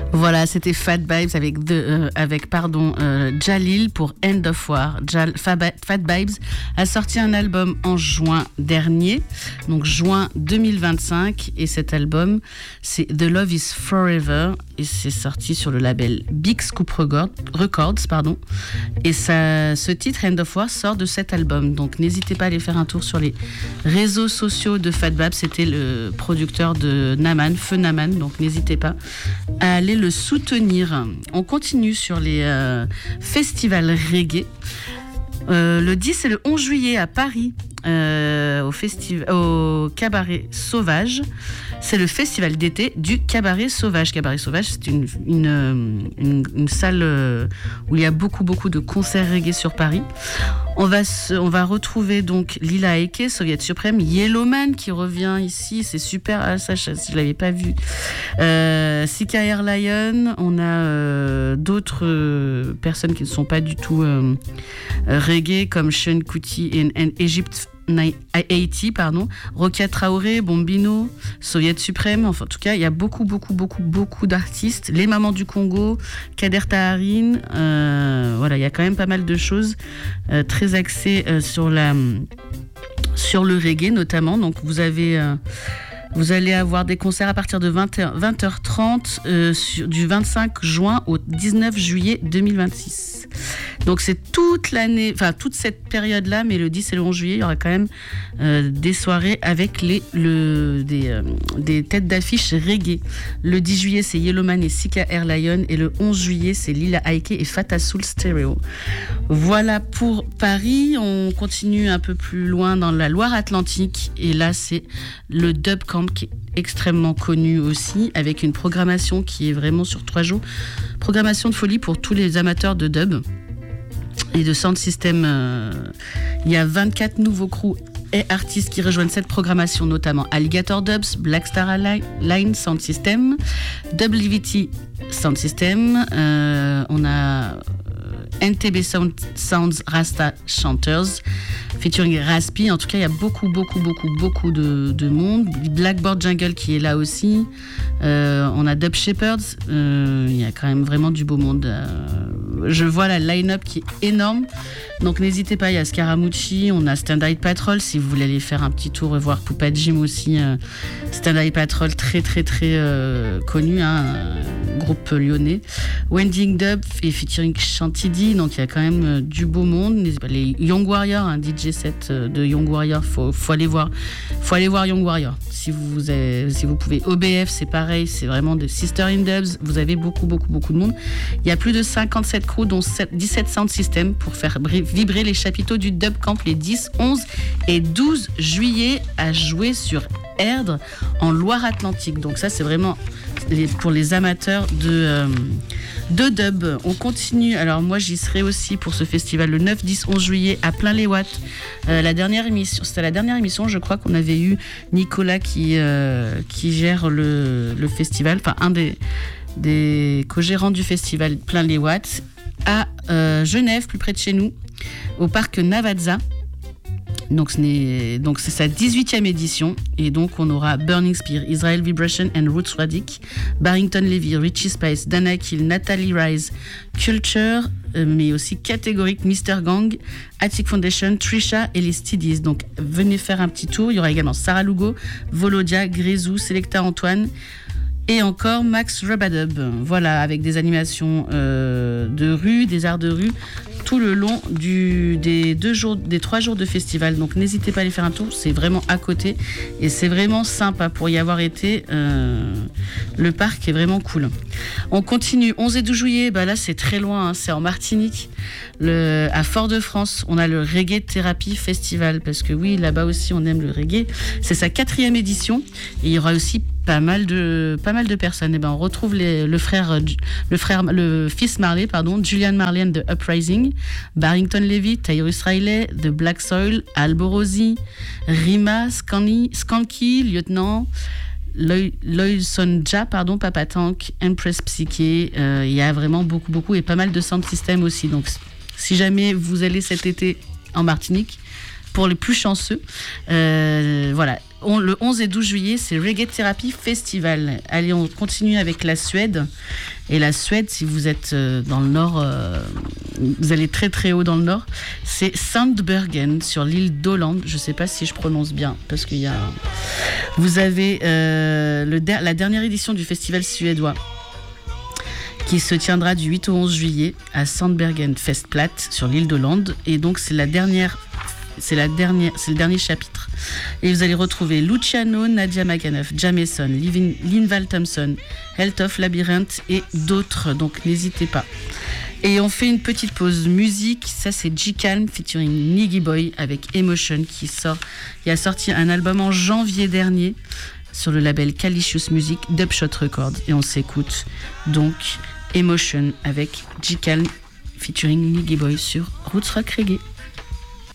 Voilà, c'était Fat Vibes avec Jalil pour End of War. Fat Vibes a sorti un album en juin dernier, donc juin 2025, et cet album, c'est The Love Is Forever, et c'est sorti sur le label Big Scoop Records, et ce titre End of War sort de cet album, donc n'hésitez pas à aller faire un tour sur les réseaux sociaux de Fat Vibes. C'était le producteur de Naman, Feu Naman, donc n'hésitez pas à aller le soutenir. On continue sur les festivals reggae. Le 10 et le 11 juillet à Paris, au Cabaret Sauvage. C'est le festival d'été du Cabaret Sauvage. Cabaret Sauvage, c'est une salle où il y a beaucoup de concerts reggae sur Paris. On va retrouver donc Lila Eke, Soviet Suprême, Yellowman qui revient ici, c'est super. Ah, ça, je l'avais pas vu. Sika Air Lion. On a d'autres personnes qui ne sont pas du tout reggae comme Sean Kuti et Egypt 80, Rokia Traoré, Bombino, Soviet Suprême. Enfin, en tout cas, il y a beaucoup d'artistes. Les Mamans du Congo, Kader Taharine. Voilà, il y a quand même pas mal de choses très axées sur le reggae notamment. Donc, vous allez avoir des concerts à partir de 20h30 du 25 juin au 19 juillet 2026. Donc c'est toute l'année, enfin toute cette période-là, mais le 10 et le 11 juillet, il y aura quand même des soirées avec des têtes d'affiche reggae. Le 10 juillet, c'est Yellowman et Sika Air Lion, et le 11 juillet, c'est Lila Ike et Fata Soul Stereo. Voilà pour Paris. On continue un peu plus loin dans la Loire-Atlantique, et là c'est le Dub Camp qui est extrêmement connu aussi, avec une programmation qui est vraiment sur 3 jours. Programmation de folie pour tous les amateurs de dub et de sound system. Il y a 24 nouveaux crews et artistes qui rejoignent cette programmation, notamment Alligator Dubs, Black Star Line Sound System, WVT Sound System, on a NTB Sounds Rasta Chanters featuring Raspi. En tout cas, il y a beaucoup de monde. Blackboard Jungle qui est là aussi. On a Dub Shepherds. Il y a quand même vraiment du beau monde. Je vois la line-up qui est énorme. Donc n'hésitez pas, il y a Scaramucci, on a Stand Eye Patrol si vous voulez aller faire un petit tour et voir Poupa Jim aussi. Stand Eye Patrol très connu, groupe lyonnais. Wending Dub et featuring Chantidi, donc il y a quand même du beau monde. Les Young Warrior, un DJ set de Young Warrior, faut aller voir Young Warrior si vous pouvez. OBF c'est pareil, c'est vraiment des Sister in Dubs, vous avez beaucoup de monde. Il y a plus de 57 crews dont 17 sound systems pour faire vibrer les chapiteaux du Dub Camp les 10, 11 et 12 juillet à jouer sur Erdre en Loire-Atlantique. Donc ça c'est vraiment pour les amateurs de dub. On continue. Alors moi j'y serai aussi pour ce festival le 9, 10, 11 juillet à Plain-les-Ouates. C'était la dernière émission, je crois qu'on avait eu Nicolas qui gère le festival, enfin un des co-gérants du festival Plain-les-Ouates à Genève, plus près de chez nous, au parc Navazza. Donc c'est sa 18e édition, et donc on aura Burning Spear, Israel Vibration and Roots Radic, Barrington Levy, Richie Spice, Dana Kill, Natalie Rise, Culture, mais aussi Catégorique, Mr. Gang, Attic Foundation, Trisha et les Steedies. Donc venez faire un petit tour. Il y aura également Sarah Lugo, Volodia, Grézou, Selecta Antoine et encore Max Rubadub. Voilà, avec des animations de rue, des arts de rue tout le long des 3 jours de festival. Donc n'hésitez pas à aller faire un tour, c'est vraiment à côté et c'est vraiment sympa pour y avoir été. Le parc est vraiment cool. On continue, 11 et 12 juillet, là c'est très loin, c'est en Martinique, à Fort-de-France. On a le Reggae Therapy Festival, parce que oui, là-bas aussi on aime le reggae. C'est sa 4e édition et il y aura aussi pas mal de personnes. On retrouve le fils Marley, Julian Marley and the Uprising, Barrington Levy, Tyrus Riley, The Black Soil, Alborosi, Rima, Skanky, Lieutenant, Lloyd Sonja, Papa Tank, Empress Psyche. Il y a vraiment beaucoup et pas mal de sound system aussi. Donc si jamais vous allez cet été en Martinique, pour les plus chanceux. Voilà. Le 11 et 12 juillet, c'est Reggae Therapy Festival. Allez, on continue avec la Suède. Et la Suède, si vous êtes dans le nord, vous allez très très haut dans le nord, c'est Sandbergen, sur l'île d'Åland. Je ne sais pas si je prononce bien, parce qu'il y a... Vous avez la dernière édition du festival suédois, qui se tiendra du 8 au 11 juillet à Sandbergen Festplatte, sur l'île d'Åland. Et donc, c'est le dernier chapitre. Et vous allez retrouver Luciano, Nadia Maganoff, Jameson, Linval Thompson, Heltoff Labyrinth et d'autres. Donc n'hésitez pas. Et on fait une petite pause musique. Ça, c'est G-Calm featuring Niggy Boy avec Emotion qui a sorti un album en janvier dernier sur le label Calicious Music, Dubshot Records. Et on s'écoute donc Emotion avec G-Calm featuring Niggy Boy sur Roots Rock Reggae.